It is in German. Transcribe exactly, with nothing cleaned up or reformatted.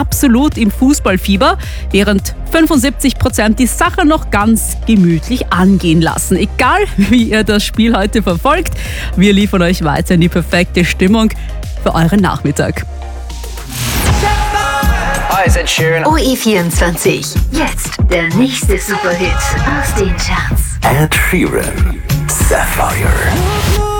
absolut im Fußballfieber, während fünfundsiebzig Prozent die Sache noch ganz gemütlich angehen lassen. Egal, wie ihr das Spiel heute verfolgt, wir liefern euch weiter in die perfekte Stimmung für euren Nachmittag. Hi, ist Ed Sheeran. O E vierundzwanzig. Jetzt der nächste Superhit aus den Charts. Ed Sheeran. Sapphire.